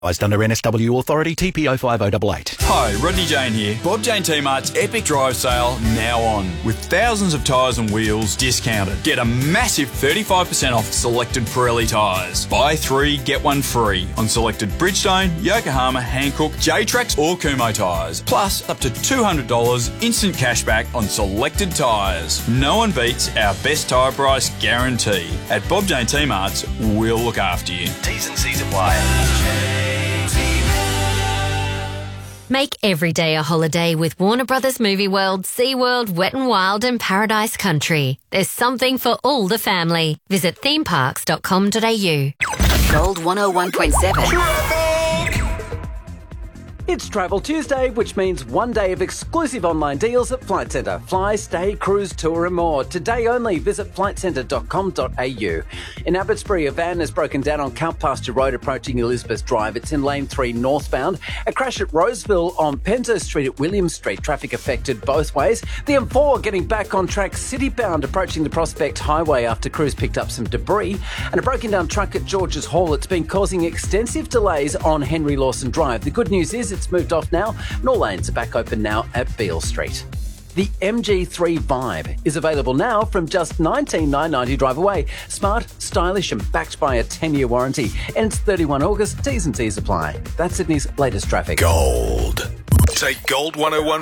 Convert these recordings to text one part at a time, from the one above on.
Under NSW Authority TPO 5088. Hi, Rodney Jane here. Bob Jane T-Mart's Epic Drive Sale now on, with thousands of tyres and wheels discounted. Get a massive 35% off selected Pirelli tyres. Buy 3, get 1 free on selected Bridgestone, Yokohama, Hankook, J-Trax or Kumho tyres. Plus up to $200 instant cashback on selected tyres. No one beats our best tyre price guarantee. At Bob Jane T-Mart's, we'll look after you. T's and C's apply. Make every day a holiday with Warner Brothers Movie World, SeaWorld, Wet n Wild and Paradise Country. There's something for all the family. Visit themeparks.com.au. Gold 101.7. It's Travel Tuesday, which means one day of exclusive online deals at Flight Centre. Fly, stay, cruise, tour and more. Today only, visit flightcentre.com.au. In Abbotsbury, a van has broken down on Count Pasture Road approaching Elizabeth Drive. It's in lane 3 northbound. A crash at Roseville on Penzo Street at William Street. Traffic affected both ways. The M4 getting back on track city-bound approaching the Prospect Highway after crews picked up some debris. And a broken down truck at Georges Hall. It's been causing extensive delays on Henry Lawson Drive. The good news is it's moved off now, and all lanes are back open now at Beale Street. The MG3 Vibe is available now from just $19,990 drive away. Smart, stylish and backed by a 10-year warranty. Ends 31 August, T's and C's apply. That's Sydney's latest traffic. Gold. Take Gold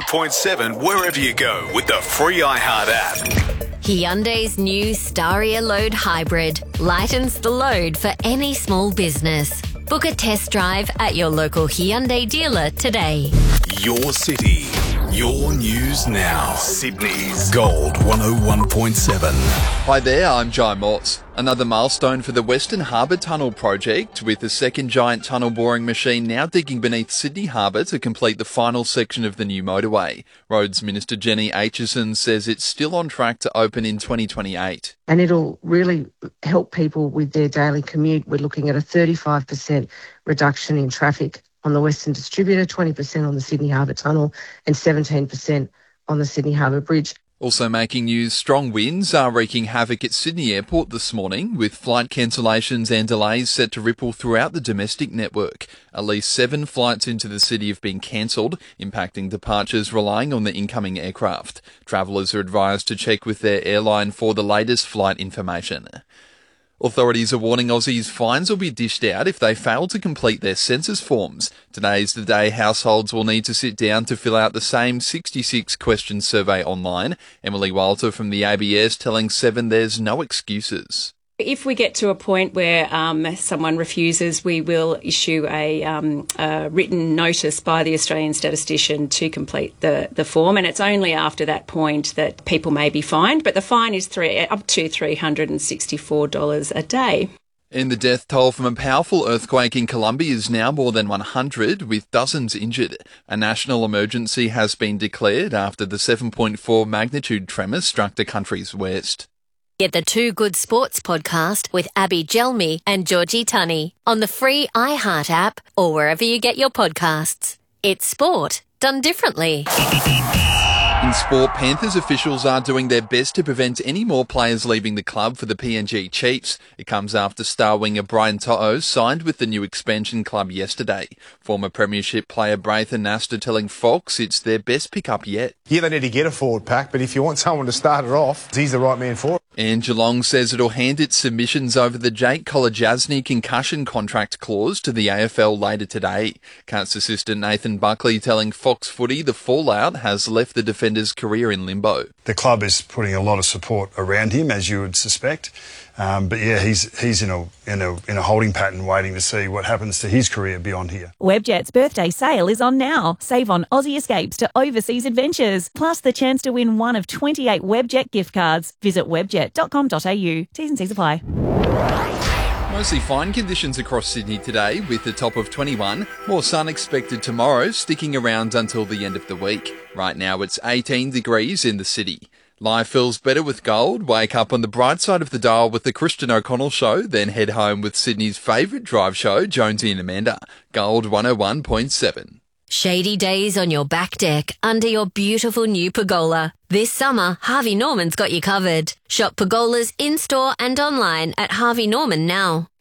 101.7 wherever you go with the free iHeart app. Hyundai's new Staria Load Hybrid lightens the load for any small business. Book a test drive at your local Hyundai dealer today. Your city, your news now. Sydney's Gold 101.7. Hi there, I'm Jai Morse. Another milestone for the Western Harbour Tunnel project, with the second giant tunnel boring machine now digging beneath Sydney Harbour to complete the final section of the new motorway. Roads Minister Jenny Aitchison says it's still on track to open in 2028. And it'll really help people with their daily commute. We're looking at a 35% reduction in traffic on the Western Distributor, 20% on the Sydney Harbour Tunnel and 17% on the Sydney Harbour Bridge. Also making news, strong winds are wreaking havoc at Sydney Airport this morning, with flight cancellations and delays set to ripple throughout the domestic network. At least 7 flights into the city have been cancelled, impacting departures relying on the incoming aircraft. Travellers are advised to check with their airline for the latest flight information. Authorities are warning Aussies fines will be dished out if they fail to complete their census forms. Today's the day households will need to sit down to fill out the same 66-question survey online. Emily Walter from the ABS telling 7 there's no excuses. If we get to a point where someone refuses, we will issue a written notice by the Australian statistician to complete the form, and it's only after that point that people may be fined, but the fine is up to $364 a day. And the death toll from a powerful earthquake in Colombia is now more than 100, with dozens injured. A national emergency has been declared after the 7.4 magnitude tremor struck the country's west. Get the Two Good Sports podcast with Abby Gelmi and Georgie Tunney on the free iHeart app or wherever you get your podcasts. It's sport done differently. In sport, Panthers officials are doing their best to prevent any more players leaving the club for the PNG Chiefs. It comes after star winger Brian To'o signed with the new expansion club yesterday. Former premiership player Braith Anasta telling Fox it's their best pickup yet. Yeah, they need to get a forward pack, but if you want someone to start it off, he's the right man for it. And Geelong says it'll hand its submissions over the Jake Kolodjasny concussion contract clause to the AFL later today. Cats assistant Nathan Buckley telling Fox Footy the fallout has left the defender's career in limbo. The club is putting a lot of support around him, as you would suspect. But yeah, he's in a holding pattern waiting to see what happens to his career beyond here. Webjet's birthday sale is on now. Save on Aussie escapes to overseas adventures, plus the chance to win one of 28 Webjet gift cards. Visit webjet.com.au. T's and C's apply. Mostly fine conditions across Sydney today, with a top of 21. More sun expected tomorrow, sticking around until the end of the week. Right now it's 18 degrees in the city. Life feels better with gold. Wake up on the bright side of the dial with the Christian O'Connell Show, then head home with Sydney's favourite drive show, Jonesy and Amanda. Gold 101.7. Shady days on your back deck under your beautiful new pergola. This summer, Harvey Norman's got you covered. Shop pergolas in-store and online at Harvey Norman now.